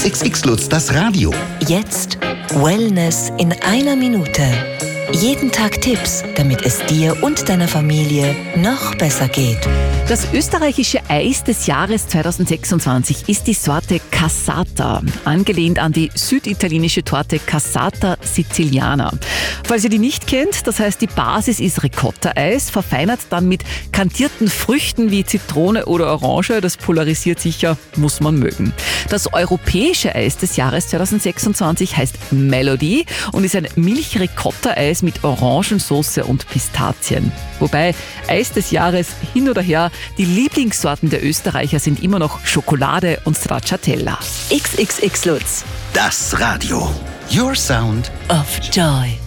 XXX Lutz, das Radio. Jetzt Wellness in einer Minute. Jeden Tag Tipps, damit es dir und deiner Familie noch besser geht. Das österreichische Eis des Jahres 2026 ist die Sorte Cassata, angelehnt an die süditalienische Torte Cassata Siciliana. Falls ihr die nicht kennt, das heißt, die Basis ist Ricotta-Eis, verfeinert dann mit kantierten Früchten wie Zitrone oder Orange. Das polarisiert sicher, muss man mögen. Das europäische Eis des Jahres 2026 heißt Melody und ist ein Milch-Ricotta-Eis mit Orangensauce und Pistazien. Wobei Eis des Jahres hin oder her, die Lieblingssorten der Österreicher sind immer noch Schokolade und Stracciatella. XXX Lutz. Das Radio. Your Sound of Joy.